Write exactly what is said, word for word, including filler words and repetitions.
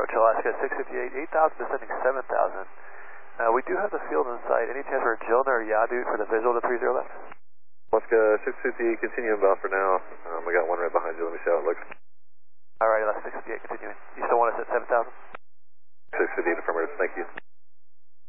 Arch Alaska, six fifty-eight, eight thousand descending seven thousand. Uh, we do have the field in sight. Any chance for Jilna or Yadut for the visual to three zero left? Alaska, six fifty-eight, continue inbound for now. Um, I got one right behind you. Let me see how it looks. Alright, that's six fifty-eight, continuing. You still want us at seven thousand? six fifty-eight, affirmative. Thank you.